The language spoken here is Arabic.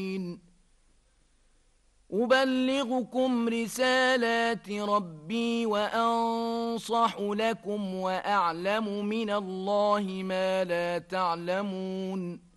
أبلغكم رسالات ربي وأنصح لكم وأعلم من الله ما لا تعلمون